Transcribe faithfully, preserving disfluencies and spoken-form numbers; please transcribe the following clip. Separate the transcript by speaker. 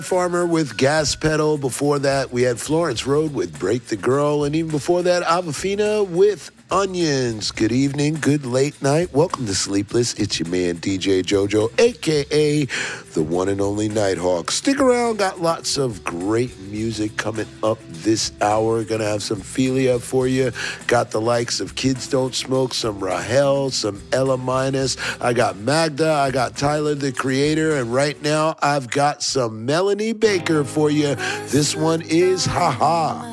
Speaker 1: Farmer with Gas Pedal. Before that, we had Florence Road with Break the Girl. And even before that, Avafina with Onions. Good evening, good late night. Welcome to Sleepless. It's your man, D J Jojo, a k a the one and only Nighthawk. Stick around. Got lots of great music coming up this hour. Gonna have some Philia for you. Got the likes of Kids Don't Smoke, some Rahel, some Ella Minus. I got Magda. I got Tyler, the Creator. And right now, I've got some Melanie Baker for you. This one is Ha Ha.